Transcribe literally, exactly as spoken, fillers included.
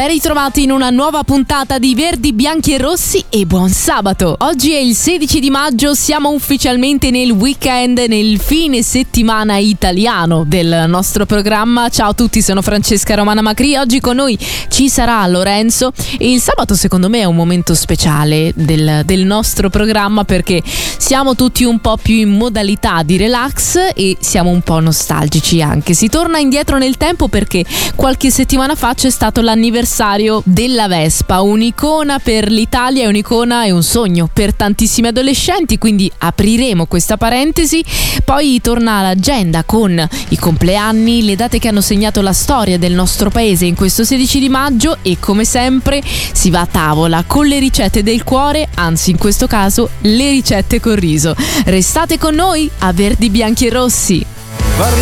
Ben ritrovati in una nuova puntata di Verdi, Bianchi e Rossi e buon sabato! Oggi è il sedici di maggio, siamo ufficialmente nel weekend, nel fine settimana italiano del nostro programma. Ciao a tutti, sono Francesca Romana Macri, oggi con noi ci sarà Lorenzo e il sabato secondo me è un momento speciale del, del nostro programma perché siamo tutti un po' più in modalità di relax e siamo un po' nostalgici anche. Si torna indietro nel tempo perché qualche settimana fa c'è stato l'anniversario della Vespa, un'icona per l'Italia, un'icona e un sogno per tantissimi adolescenti, quindi apriremo questa parentesi. Poi torna l'agenda con i compleanni, le date che hanno segnato la storia del nostro paese in questo sedici di maggio e come sempre si va a tavola con le ricette del cuore, anzi in questo caso le ricette col riso. Restate con noi a Verdi, Bianchi e Rossi.